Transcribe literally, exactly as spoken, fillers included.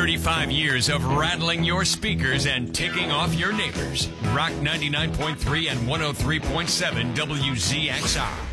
thirty-five years of rattling your speakers and ticking off your neighbors. Rock ninety-nine point three and one oh three point seven W Z X R.